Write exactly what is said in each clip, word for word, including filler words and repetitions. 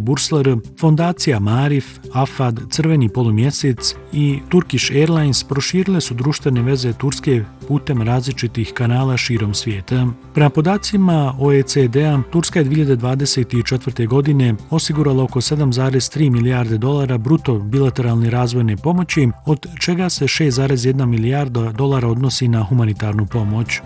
Burslar, fondacija Marif, Afad, Crveni polumjesec i Turkish Airlines proširile su društvene veze Turske putem različitih kanala širom svijeta. Prema podacima O E C D-a, Turska je dvije hiljade dvadeset četvrte. godine osigurala oko sedam zarez tri milijarde dolara bruto bilateralne razvojne pomoći, od čega se šest zarez jedna milijarda dolara odnosi na humanitarnu pomoć.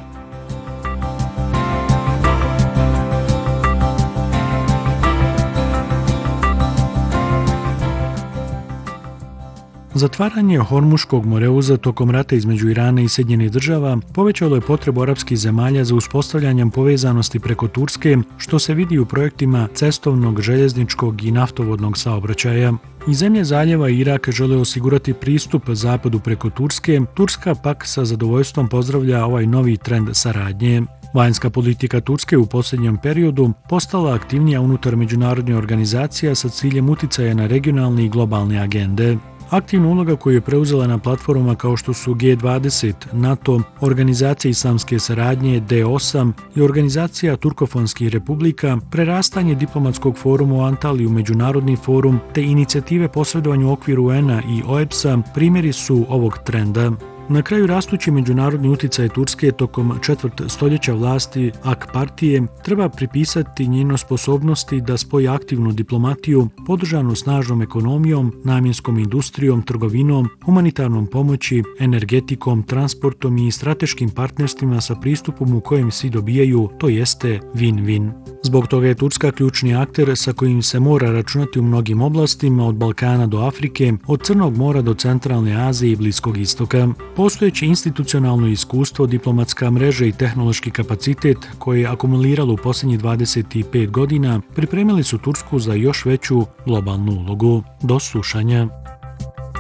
Zatvaranje Hormuškog moreuza tokom rata između Irana i Sjedinjenih država povećalo je potrebu arapskih zemalja za uspostavljanjem povezanosti preko Turske, što se vidi u projektima cestovnog, željezničkog i naftovodnog saobraćaja. I zemlje zaljeva i Irak žele osigurati pristup zapadu preko Turske, Turska pak sa zadovoljstvom pozdravlja ovaj novi trend saradnje. Vanjska politika Turske u posljednjem periodu postala aktivnija unutar međunarodnih organizacija sa ciljem uticaja na regionalne i globalne agende. Aktivna uloga koju je preuzela na platformama kao što su G dvadeset, NATO, Organizacija islamske saradnje D osam i Organizacija turkofonskih republika, prerastanje diplomatskog foruma u Antaliju u međunarodni forum te inicijative posredovanja u okviru U N-a i O E B S-a primjeri su ovog trenda. Na kraju, rastući međunarodni uticaj Turske tokom četvrt stoljeća vlasti A K partije treba pripisati njenoj sposobnosti da spoji aktivnu diplomatiju podržanu snažnom ekonomijom, namjenskom industrijom, trgovinom, humanitarnom pomoći, energetikom, transportom i strateškim partnerstvima sa pristupom u kojem svi dobijaju, to jeste win-win. Zbog toga je Turska ključni akter sa kojim se mora računati u mnogim oblastima, od Balkana do Afrike, od Crnog mora do Centralne Azije i Bliskog istoka. Postojeće institucionalno iskustvo, diplomatska mreža i tehnološki kapacitet koje je akumuliralo u posljednjih dvadeset pet godina pripremili su Tursku za još veću globalnu ulogu. Do slušanja.